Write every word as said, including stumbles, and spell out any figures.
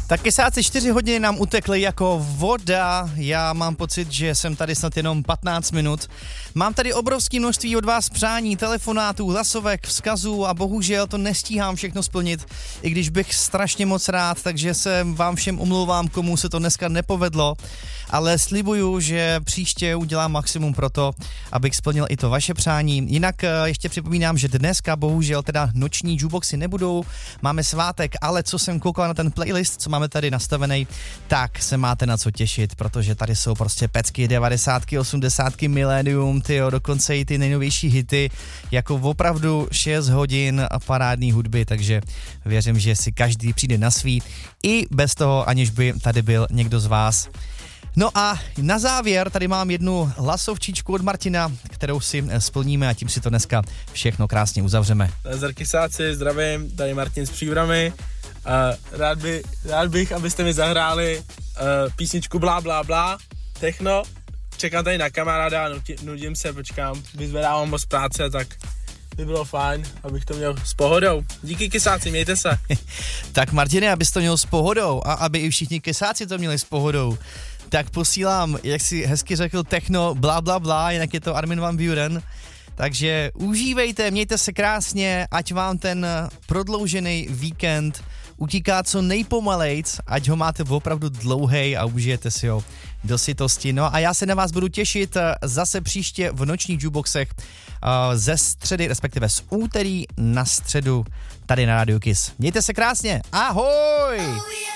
Tak kysáci čtyři hodiny nám utekly jako voda, já mám pocit, že jsem tady snad jenom patnáct minut. Mám tady obrovské množství od vás přání, telefonátů, hlasovek, vzkazů a bohužel to nestíhám všechno splnit, i když bych strašně moc rád, takže se vám všem omlouvám, komu se to dneska nepovedlo, ale slibuju, že příště udělám maximum pro to, abych splnil i to vaše přání. Jinak ještě připomínám, že dneska bohužel teda noční jukeboxy nebudou, máme svátek, ale co jsem koukal na ten playlist, co máme tady nastavený, tak se máte na co těšit, protože tady jsou prostě pecky devadesátky, osmdesátky, milénium, tyjo, dokonce i ty nejnovější hity, jako opravdu šest hodin a parádní hudby, takže věřím, že si každý přijde na svý, i bez toho, aniž by tady byl někdo z vás. No a na závěr tady mám jednu hlasovčičku od Martina, kterou si splníme a tím si to dneska všechno krásně uzavřeme. Nazdar kysáci, zdravím, tady Martin z Příbramy. Uh, rád, by, rád bych, abyste mi zahráli uh, písničku Blá blá blá, techno. Čekám tady na kamaráda, nudím, nudím se, počkám, vyzvedávám ho z práce, tak by bylo fajn, abych to měl s pohodou. Díky kysáci, mějte se. Tak Martine, abys to měl s pohodou a aby i všichni kysáci to měli s pohodou, tak posílám, jak si hezky řekl, techno, blá blá blá, jinak je to Armin van Buuren. Takže užívejte, mějte se krásně, ať vám ten prodloužený víkend utíká co nejpomalejc, ať ho máte opravdu dlouhej a užijete si ho do sytosti. No a já se na vás budu těšit zase příště v nočních jukeboxech ze středy, respektive z úterý na středu tady na Radio Kiss. Mějte se krásně, ahoj!